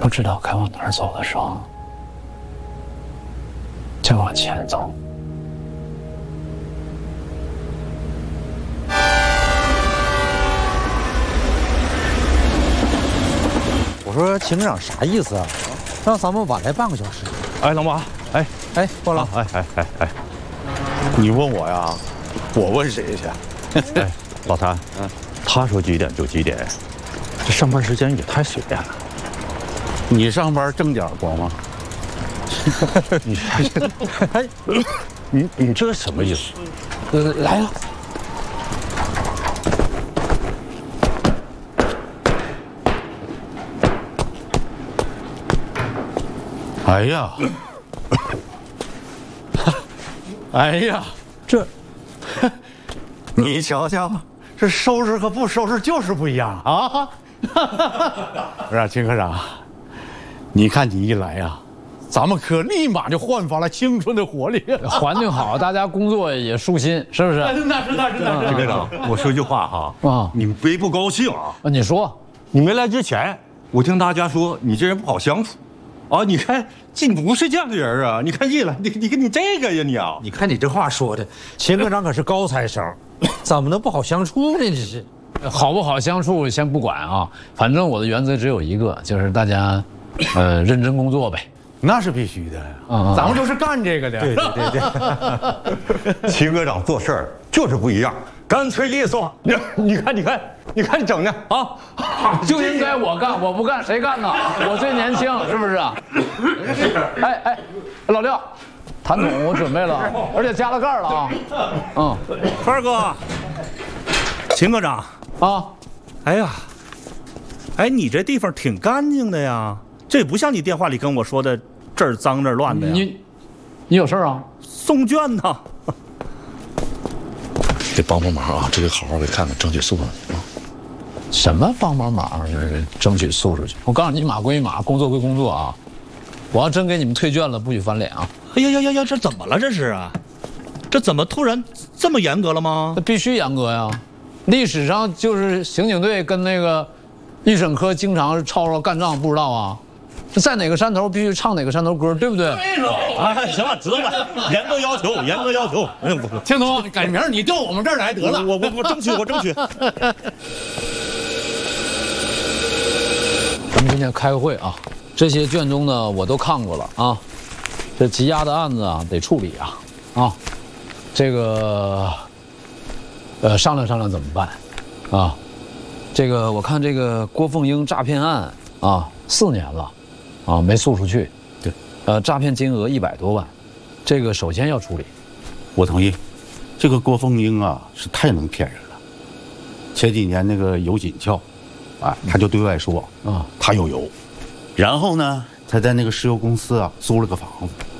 不知道该往哪儿走的时候，就往前走。 我说秦科长啥意思啊？让咱们晚来半个小时。 哎，老马，哎， 过来， 你问我呀？我问谁去？哎，老谭，他说几点就几点，这上班时间也太随便了。你上班挣点光吗？你这什么意思？ 来了。 哎呀，哎呀， 这， 你瞧瞧，这收拾和不收拾就是不一样啊！是啊，秦科长，你看你一来呀，咱们科立马就焕发了青春的活力。 环境好，大家工作也舒心，是不是？ 那是。秦科长，我说句话哈，你们别不高兴啊！ 你说， 你没来之前，我听大家说你这人不好相处。啊，你看这不是这样的人啊！你看一来，你看你这个呀，你啊！ 你看你这话说的，秦科长可是高材生，怎么能不好相处呢？这是， 好不好相处先不管啊，反正我的原则只有一个，就是大家，认真工作呗。 那是必须的，咱们都是干这个的。 对。 秦科长做事儿就是不一样，干脆利索。你看你整的啊， 就应该我干，我不干谁干呢？我最年轻，是不是啊？哎，老廖，痰桶我准备了，而且加了盖了啊。 川哥，秦科长啊， 哎呀，哎，你这地方挺干净的呀，这也不像你电话里跟我说的这儿脏那儿乱的呀。 你有事啊？ 送卷呢。 得帮忙啊！这个好好给看看，争取送上去啊！ 什么帮忙，争取送出去？我告诉你，马归马，工作归工作啊！我要真给你们退卷了，不许翻脸啊！ 哎呀，这怎么了？这是啊？这怎么突然这么严格了吗？ 那必须严格呀！历史上就是刑警队跟那个预审科经常吵干仗，不知道啊？在哪个山头必须唱哪个山头歌，对不对？ 对了，哎，行了，知道了，严格要求。哎， 青总，改明儿你调我们这儿来得了。 我争取。 咱们今天开个会啊，这些卷宗呢我都看过了啊，这积压的案子啊得处理啊，这个商量怎么办啊？这个我看这个郭凤英诈骗案啊4年了。啊，没诉出去， 对， 诈骗金额100多万，这个首先要处理。 我同意，这个郭凤英啊是太能骗人了。前几年那个尤锦俏，他就对外说他有油，然后呢，他在那个石油公司啊租了个房子，